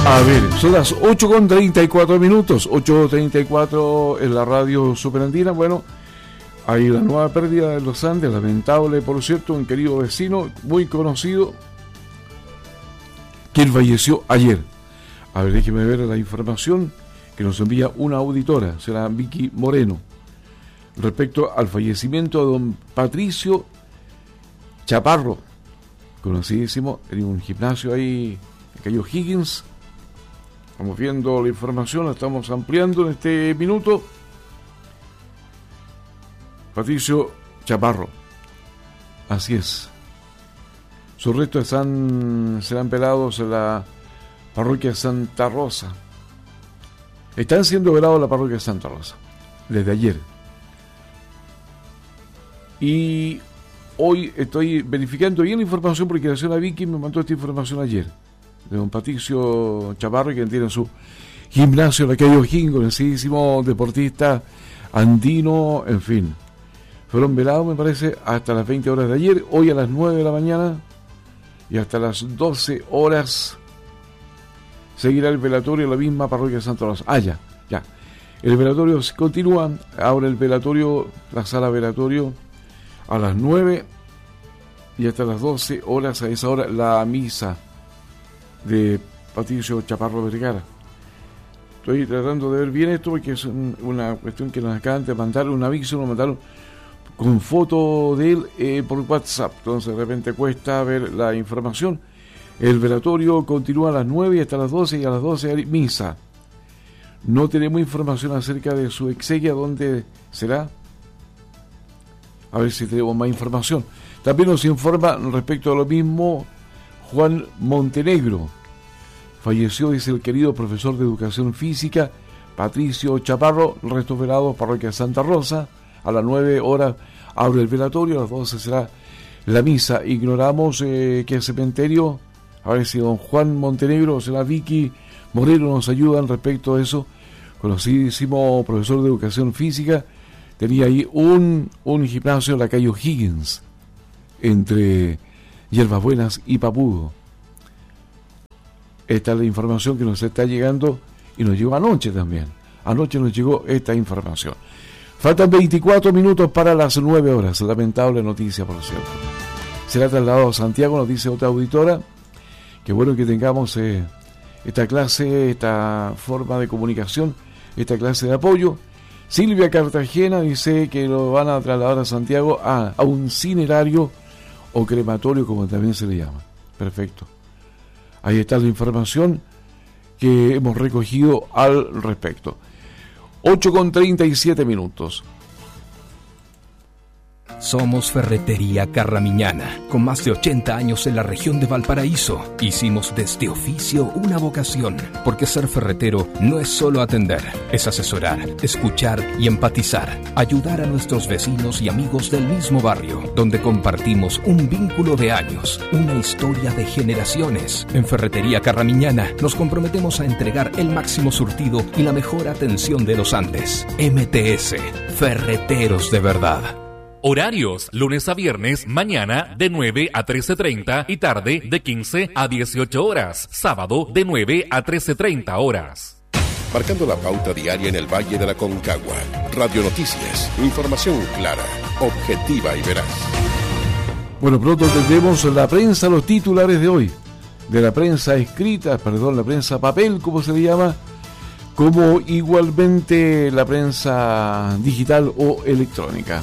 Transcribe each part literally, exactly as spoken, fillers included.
A ver, son las ocho con treinta y cuatro minutos, ocho treinta y cuatro en la radio superandina. Bueno, hay la nueva pérdida de los Andes, lamentable por cierto, un querido vecino muy conocido, quien falleció ayer. A ver, déjeme ver la información que nos envía una auditora, será Vicky Moreno, respecto al fallecimiento de don Patricio Chaparro, conocidísimo en un gimnasio ahí en Cayo Higgins. Estamos viendo la información, la estamos ampliando en este minuto. Patricio Chaparro, así es. Sus restos están, serán velados en la parroquia Santa Rosa. Están siendo velados en la parroquia Santa Rosa desde ayer. Y hoy estoy verificando bien la información porque la señora Vicky me mandó esta información ayer, de don Patricio Chaparro, quien tiene su gimnasio en la calle O'Higgins, conocidísimo deportista andino, en fin. Fueron velados, me parece, hasta las veinte horas de ayer, hoy a las nueve de la mañana, y hasta las doce horas seguirá el velatorio en la misma parroquia de Santa Rosa. Ah, ya, ya. El velatorio continúa, ahora el velatorio, la sala velatorio, a las nueve y hasta las doce horas, a esa hora, la misa de Patricio Chaparro Vergara. Estoy tratando de ver bien esto porque es un, una cuestión que nos acaban de mandar, un aviso, nos mandaron con foto de él eh, por WhatsApp, entonces de repente cuesta ver la información. El velatorio continúa a las nueve y hasta las doce, y a las doce hay misa. No tenemos información acerca de su exequia, dónde será. A ver si tenemos más información. También nos informa respecto a lo mismo Juan Montenegro. Falleció, dice el querido profesor de educación física Patricio Chaparro, restos velados, parroquia Santa Rosa. A las nueve horas abre el velatorio, a las doce será la misa. Ignoramos eh, qué cementerio, a ver si don Juan Montenegro o será Vicky Moreno nos ayudan respecto a eso. Conocidísimo profesor de educación física, tenía ahí un, un gimnasio en la calle O'Higgins, entre Hierbas Buenas y Papudo. Esta es la información que nos está llegando y nos llegó anoche también. Anoche nos llegó esta información. Faltan veinticuatro minutos para las nueve horas. Lamentable noticia, por cierto. Será trasladado a Santiago, nos dice otra auditora. Qué bueno que tengamos eh, esta clase, esta forma de comunicación, esta clase de apoyo. Silvia Cartagena dice que lo van a trasladar a Santiago a, a un cinerario o crematorio, como también se le llama. Perfecto. Ahí está la información que hemos recogido al respecto. ocho con treinta y siete minutos. Somos Ferretería Carramiñana, con más de ochenta años en la región de Valparaíso. Hicimos de este oficio una vocación, porque ser ferretero no es solo atender, es asesorar, escuchar y empatizar, ayudar a nuestros vecinos y amigos del mismo barrio, donde compartimos un vínculo de años, una historia de generaciones. En Ferretería Carramiñana nos comprometemos a entregar el máximo surtido y la mejor atención de los Andes. M T S, Ferreteros de verdad. Horarios, lunes a viernes, mañana de nueve a trece treinta y tarde de quince a dieciocho horas. Sábado de nueve a trece treinta horas. Marcando la pauta diaria en el Valle de la Concagua. Radio Noticias, información clara, objetiva y veraz. Bueno, pronto tendremos la prensa, los titulares de hoy. De la prensa escrita, perdón, la prensa papel, como se le llama, como igualmente la prensa digital o electrónica.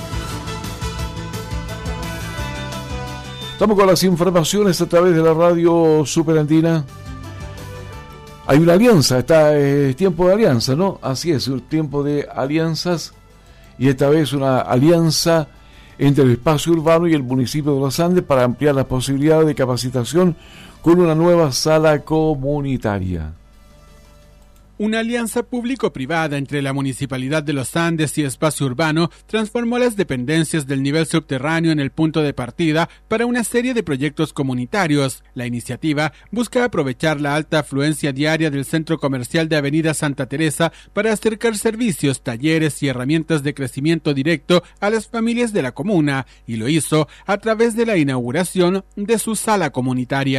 Estamos con las informaciones a través de la radio superandina. Hay una alianza, está es tiempo de alianza, ¿no? Así es, un tiempo de alianzas, y esta vez una alianza entre el espacio urbano y el municipio de Los Andes para ampliar las posibilidades de capacitación con una nueva sala comunitaria. Una alianza público-privada entre la Municipalidad de Los Andes y Espacio Urbano transformó las dependencias del nivel subterráneo en el punto de partida para una serie de proyectos comunitarios. La iniciativa busca aprovechar la alta afluencia diaria del centro comercial de Avenida Santa Teresa para acercar servicios, talleres y herramientas de crecimiento directo a las familias de la comuna, y lo hizo a través de la inauguración de su sala comunitaria.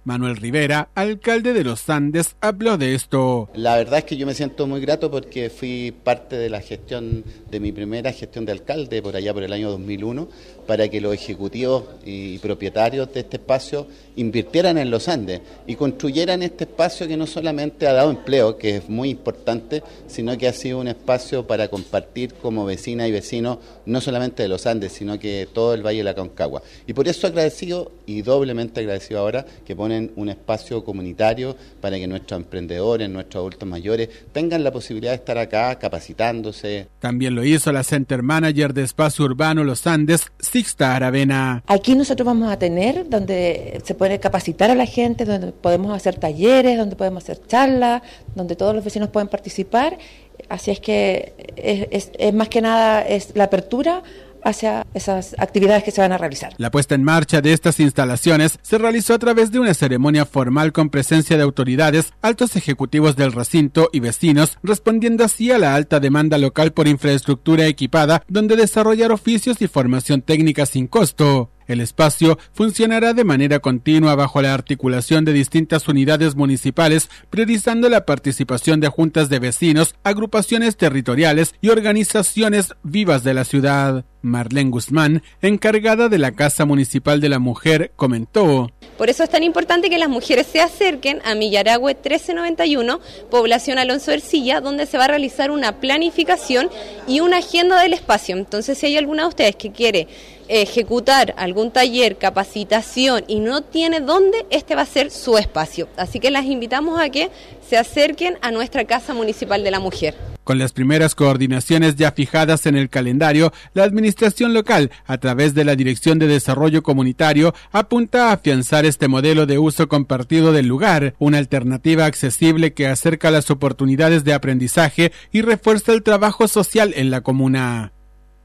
Manuel Rivera, alcalde de Los Andes, habló de esto. La verdad es que yo me siento muy grato porque fui parte de la gestión, de mi primera gestión de alcalde por allá por el año dos mil uno, para que los ejecutivos y propietarios de este espacio invirtieran en Los Andes y construyeran este espacio que no solamente ha dado empleo, que es muy importante, sino que ha sido un espacio para compartir como vecinas y vecinos, no solamente de Los Andes, sino que todo el Valle de la Aconcagua. Y por eso agradecido y doblemente agradecido ahora que ponen un espacio comunitario para que nuestros emprendedores, nuestros adultos mayores tengan la posibilidad de estar acá capacitándose. También lo hizo la Center Manager de Espacio Urbano Los Andes, Sixta Aravena. Aquí nosotros vamos a tener donde se puede capacitar a la gente, donde podemos hacer talleres, donde podemos hacer charlas, donde todos los vecinos pueden participar. Así es que es, es, es más que nada es la apertura hacia esas actividades que se van a realizar. La puesta en marcha de estas instalaciones se realizó a través de una ceremonia formal con presencia de autoridades, altos ejecutivos del recinto y vecinos, respondiendo así a la alta demanda local por infraestructura equipada, donde desarrollar oficios y formación técnica sin costo. El espacio funcionará de manera continua bajo la articulación de distintas unidades municipales, priorizando la participación de juntas de vecinos, agrupaciones territoriales y organizaciones vivas de la ciudad. Marlene Guzmán, encargada de la Casa Municipal de la Mujer, comentó: por eso es tan importante que las mujeres se acerquen a Millaragüe trece noventa y uno, población Alonso Ercilla, donde se va a realizar una planificación y una agenda del espacio. Entonces, si hay alguna de ustedes que quiere ejecutar algún taller, capacitación y no tiene dónde, este va a ser su espacio. Así que las invitamos a que se acerquen a nuestra Casa Municipal de la Mujer. Con las primeras coordinaciones ya fijadas en el calendario, la administración local, a través de la Dirección de Desarrollo Comunitario, apunta a afianzar este modelo de uso compartido del lugar, una alternativa accesible que acerca las oportunidades de aprendizaje y refuerza el trabajo social en la comuna.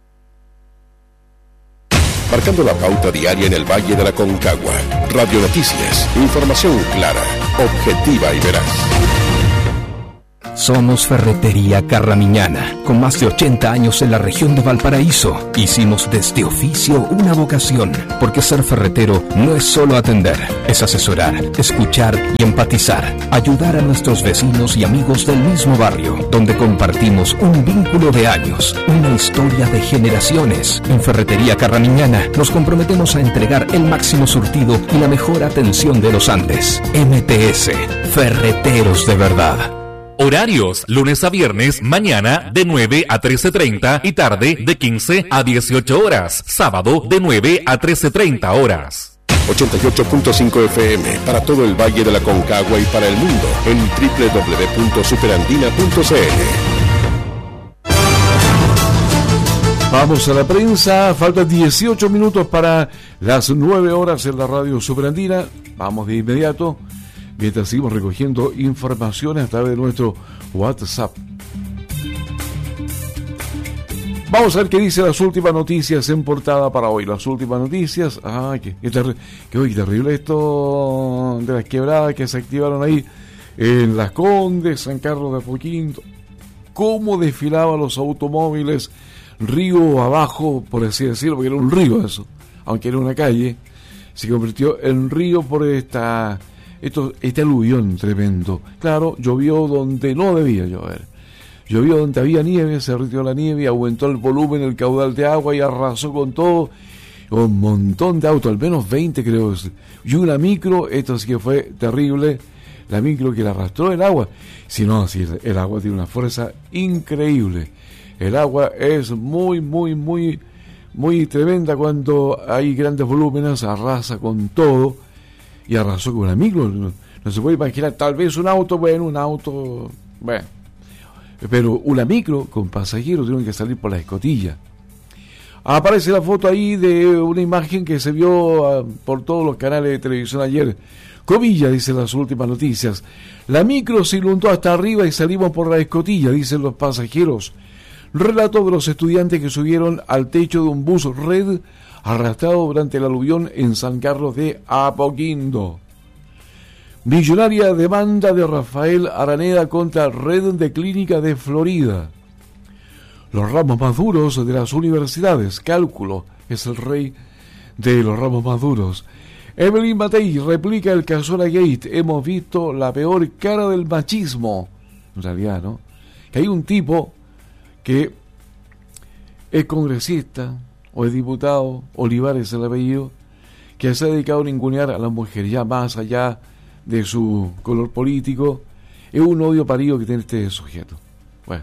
Marcando la pauta diaria en el Valle de la Aconcagua. Radio Noticias. Información clara, objetiva y veraz. Somos Ferretería Carramiñana, con más de ochenta años en la región de Valparaíso. Hicimos de este oficio una vocación, porque ser ferretero no es solo atender, es asesorar, escuchar y empatizar, ayudar a nuestros vecinos y amigos del mismo barrio, donde compartimos un vínculo de años, una historia de generaciones. En Ferretería Carramiñana nos comprometemos a entregar el máximo surtido y la mejor atención de los Andes. M T S, Ferreteros de verdad. Horarios, lunes a viernes, mañana de nueve a trece treinta y tarde de quince a dieciocho horas. Sábado de nueve a trece treinta horas. ochenta y ocho punto cinco F M para todo el Valle de la Aconcagua y para el mundo en doble u doble u doble u punto superandina punto c l. Vamos a la prensa, faltan dieciocho minutos para las nueve horas en la radio Superandina. Vamos de inmediato, mientras seguimos recogiendo informaciones a través de nuestro WhatsApp. Vamos a ver qué dice las últimas noticias en portada para hoy. Las últimas noticias. Ay, qué, qué, terri- qué, qué terrible esto de las quebradas que se activaron ahí en Las Condes, San Carlos de Apoquindo. Cómo desfilaban los automóviles río abajo, por así decirlo, porque era un río eso, aunque era una calle, se convirtió en río por esta... Esto, este aluvión tremendo. Claro, llovió donde no debía llover. Llovió donde había nieve, se retiró la nieve, aumentó el volumen, el caudal de agua y arrasó con todo. Un montón de autos, al menos veinte creo. Y una micro, esto sí que fue terrible, la micro que la arrastró el agua. Si no, si el agua tiene una fuerza increíble. El agua es muy, muy, muy, muy tremenda cuando hay grandes volúmenes, arrasa con todo. Y arrasó con una micro, no, no se puede imaginar, tal vez un auto, bueno, un auto, bueno, pero una micro con pasajeros tuvieron que salir por la escotilla. Aparece la foto ahí de una imagen que se vio uh, por todos los canales de televisión ayer. Comilla, dicen las últimas noticias. La micro se inundó hasta arriba y salimos por la escotilla, dicen los pasajeros. Relato de los estudiantes que subieron al techo de un bus red arrastrado durante el aluvión en San Carlos de Apoquindo. Millonaria demanda de Rafael Araneda contra Red de Clínica de Florida. Los ramos más duros de las universidades. Cálculo es el rey de los ramos más duros. Evelyn Matei replica el Cazuela Gate. Hemos visto la peor cara del machismo. En realidad, ¿no? Que hay un tipo que es congresista o es diputado, Olivares el apellido, que se ha dedicado a ningunear a las mujeres, ya más allá de su color político. Es un odio parido que tiene este sujeto. Bueno,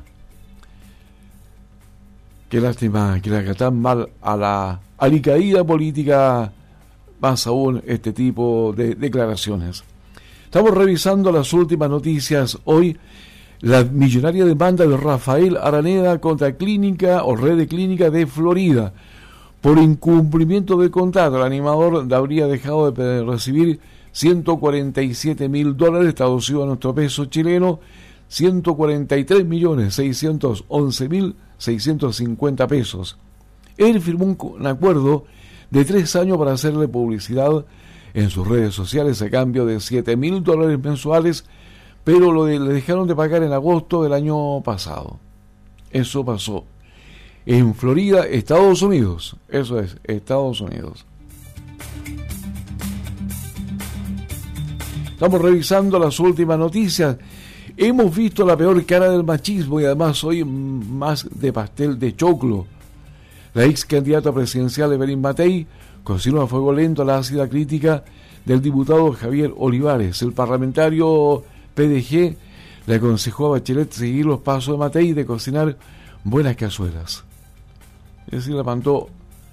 qué lástima que le haga tan mal a la alicaída política, más aún este tipo de declaraciones. Estamos revisando las últimas noticias hoy. La millonaria demanda de Rafael Araneda contra Clínica o Red de Clínica de Florida por incumplimiento de contrato. El animador habría dejado de recibir ciento cuarenta y siete mil dólares, traducido a nuestro peso chileno, ciento cuarenta y tres millones seiscientos once mil seiscientos cincuenta pesos. Él firmó un, un acuerdo de tres años para hacerle publicidad en sus redes sociales a cambio de siete mil dólares mensuales, pero lo de, le dejaron de pagar en agosto del año pasado. Eso pasó en Florida, Estados Unidos. Eso es, Estados Unidos. Estamos revisando las últimas noticias. Hemos visto la peor cara del machismo y además hoy más de pastel de choclo. La ex candidata presidencial Evelyn Matei continúa a fuego lento la ácida crítica del diputado Javier Olivares. El parlamentario P D G le aconsejó a Bachelet seguir los pasos de Matei de cocinar buenas cazuelas. Es decir, la mandó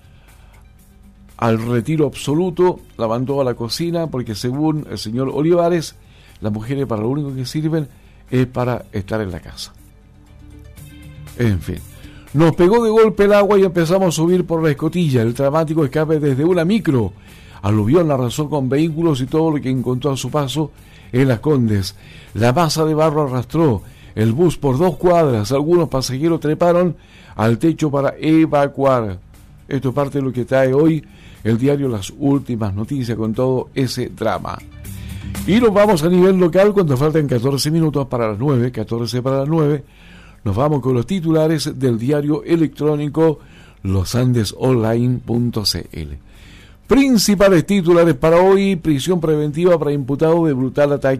al retiro absoluto, la mandó a la cocina, porque según el señor Olivares, las mujeres para lo único que sirven es para estar en la casa. En fin, nos pegó de golpe el agua y empezamos a subir por la escotilla. El dramático escape desde una micro aluvión arrasó con vehículos y todo lo que encontró a su paso en Las Condes. La masa de barro arrastró el bus por dos cuadras. Algunos pasajeros treparon al techo para evacuar. Esto es parte de lo que trae hoy el diario Las Últimas Noticias con todo ese drama. Y nos vamos a nivel local cuando faltan catorce minutos para las nueve, catorce para las nueve. Nos vamos con los titulares del diario electrónico los andes online punto c l. Principales titulares para hoy: prisión preventiva para imputado de brutal ataque